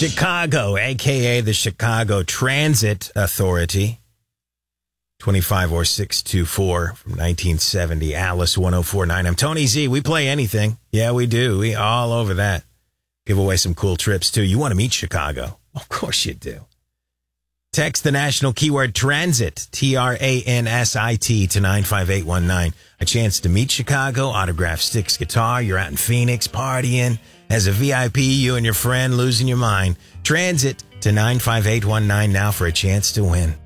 Chicago, a.k.a. the Chicago Transit Authority. 25 or 624 from 1970. Alice 1049. I'm Tony Z. We play anything. Yeah, we do. We all over that. Give away some cool trips, too. You want to meet Chicago? Of course you do. Text the national keyword transit, Transit, to 95819. A chance to meet Chicago, autograph Styx guitar. You're out in Phoenix partying. As a VIP, you and your friend losing your mind. Transit to 95819 now for a chance to win.